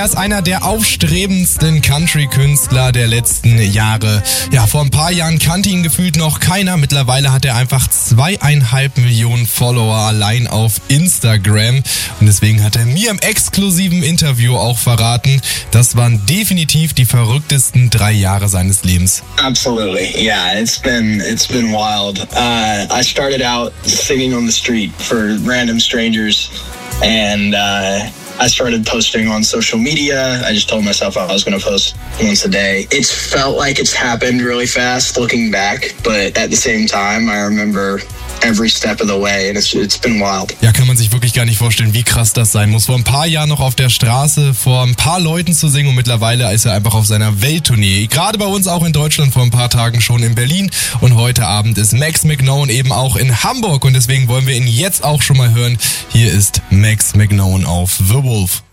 Er ist einer der aufstrebendsten Country-Künstler der letzten Jahre. Ja, vor ein paar Jahren kannte ihn gefühlt noch keiner. Mittlerweile hat er einfach 2,5 Millionen Follower allein auf Instagram. Und deswegen hat er mir im exklusiven Interview auch verraten, das waren definitiv die verrücktesten 3 Jahre seines Lebens. Absolutely, yeah. It's been wild. I started out singing on the street for random strangers, and I started posting on social media. I just told myself I was going to post once a day. It's felt like it's happened really fast looking back, but at the same time, I remember every step of the way, and it's been wild. Ja, kann man sich wirklich gar nicht vorstellen, wie krass das sein muss. Vor ein paar Jahren noch auf der Straße vor ein paar Leuten zu singen und mittlerweile ist er einfach auf seiner Welttournee. Gerade bei uns auch in Deutschland, vor ein paar Tagen schon in Berlin, und heute Abend ist Max McKnown eben auch in Hamburg und deswegen wollen wir ihn jetzt auch schon mal hören. Hier ist Max McKnown auf The Wolf.